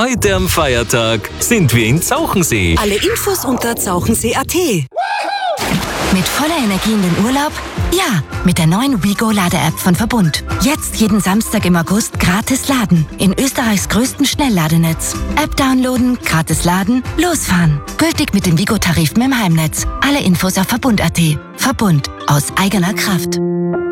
Heute am Feiertag sind wir in Zauchensee. Alle Infos unter zauchensee.at. Mit voller Energie in den Urlaub? Ja, mit der neuen WeGo-Lade-App von Verbund. Jetzt jeden Samstag im August gratis laden. In Österreichs größten Schnellladenetz. App downloaden, gratis laden, losfahren. Gültig mit den WeGo-Tarifen im Heimnetz. Alle Infos auf Verbund.at. Verbund. Aus eigener Kraft.